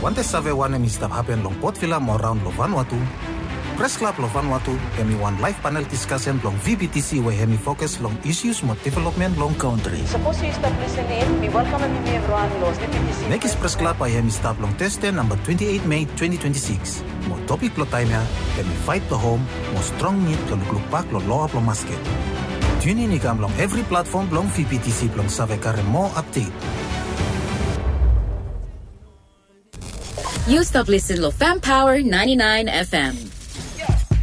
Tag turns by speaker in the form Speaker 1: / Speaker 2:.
Speaker 1: Want to save one mi stap happen long Port Vila mo round lo Vanuatu? Press Club lo Vanuatu hemi one live panel discussion long VBTC where hemi focus long issues mo development long country.
Speaker 2: Suppose you stop listening, we welcome everyone los VBTC.
Speaker 1: Nekis Press Club ay hemi stap long teste number 28 May 2026. Mo topic lo time hemi fight the home, mo strong need lo lukpak lo law lo masket. Tune in ikam long every platform long VBTC long save kare more update.
Speaker 3: You stop listening to Fam Power 99 FM.